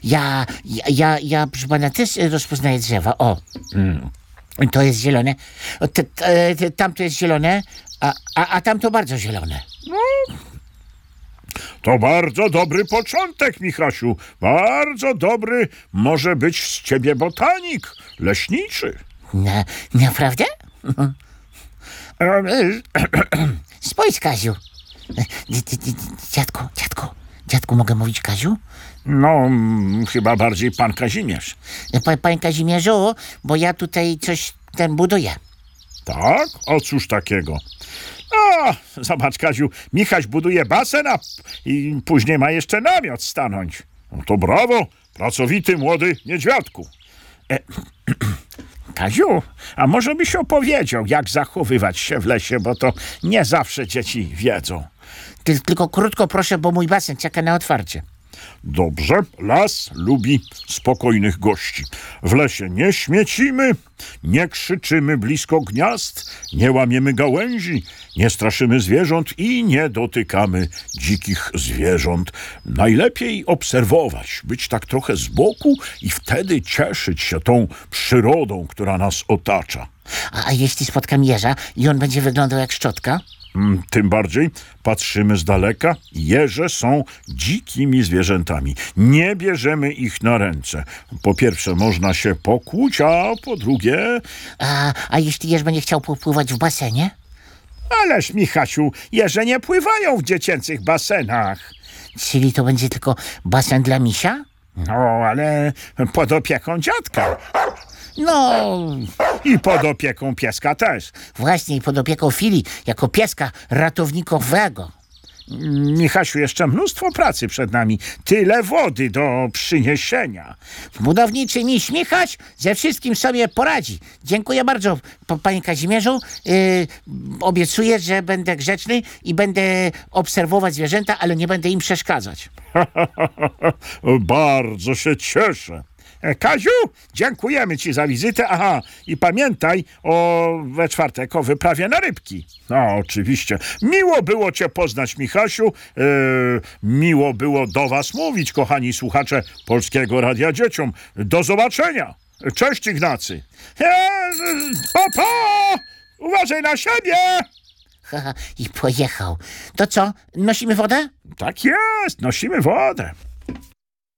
Ja, proszę pana, też rozpoznaję drzewa. O, to jest zielone. Tam to jest zielone, a tam to bardzo zielone. To bardzo dobry początek, Michasiu. Bardzo dobry może być z ciebie botanik, leśniczy. Naprawdę? Spójrz, Kaziu. Dziadku, mogę mówić Kaziu? No, chyba bardziej pan Kazimierz. Panie Kazimierzu, bo ja tutaj coś buduję. Tak? O cóż takiego? Zobacz, Kaziu, Michaś buduje basen, i później ma jeszcze namiot stanąć. No to brawo, pracowity młody niedźwiadku. Kaziu, a może byś opowiedział, jak zachowywać się w lesie, bo to nie zawsze dzieci wiedzą. Tylko krótko proszę, bo mój basen czeka na otwarcie. Dobrze, las lubi spokojnych gości. W lesie nie śmiecimy, nie krzyczymy blisko gniazd, nie łamiemy gałęzi, nie straszymy zwierząt i nie dotykamy dzikich zwierząt. Najlepiej obserwować, być tak trochę z boku i wtedy cieszyć się tą przyrodą, która nas otacza. A jeśli spotkam jeża i on będzie wyglądał jak szczotka? Tym bardziej patrzymy z daleka. Jeże są dzikimi zwierzętami. Nie bierzemy ich na ręce. Po pierwsze, można się pokłuć, a po drugie... A jeśli jeż będzie chciał popływać w basenie? Ależ, Michasiu, jeże nie pływają w dziecięcych basenach. Czyli to będzie tylko basen dla misia? No, ale pod opieką dziadka. No, I pod opieką pieska też. właśnie, i pod opieką Fili, jako pieska ratownikowego. Michasiu, jeszcze mnóstwo pracy przed nami. Tyle wody do przyniesienia. Budowniczy miś Michać ze wszystkim sobie poradzi. Dziękuję bardzo, panie Kazimierzu. Obiecuję, że będę grzeczny i będę obserwować zwierzęta, ale nie będę im przeszkadzać. Bardzo się cieszę. Kaziu, dziękujemy ci za wizytę. Aha, i pamiętaj we czwartek o wyprawie na rybki. No, oczywiście. Miło było cię poznać, Michasiu. Miło było do was mówić, kochani słuchacze Polskiego Radia Dzieciom. Do zobaczenia. Cześć, Ignacy. Pa! Uważaj na siebie! I pojechał. To co, nosimy wodę? Tak jest, nosimy wodę.